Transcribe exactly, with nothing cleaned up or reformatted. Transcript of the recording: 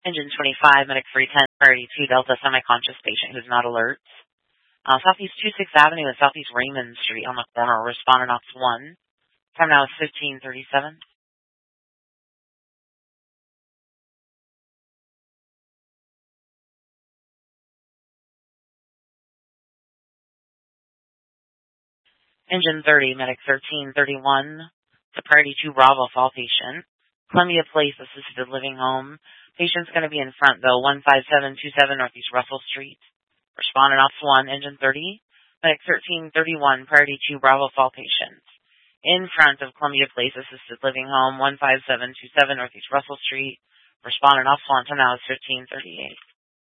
Engine twenty-five, Medic three ten, priority two Delta, semi-conscious patient who's not alert. Uh, Southeast twenty-sixth Avenue and Southeast Raymond Street on the corner, respondent ops one. Time now is fifteen thirty-seven. Engine thirty, Medic thirteen thirty-one, to priority two Bravo, fall patient. Columbia Place, assisted living home. Patient's going to be in front, though, one five seven two seven Northeast Russell Street. Respondent ops one, engine thirty, Medic thirteen thirty-one, priority two Bravo, fall patient. In front of Columbia Place, assisted living home, one five seven two seven Northeast Russell Street. Respondent ops one, time now is fifteen thirty-eight.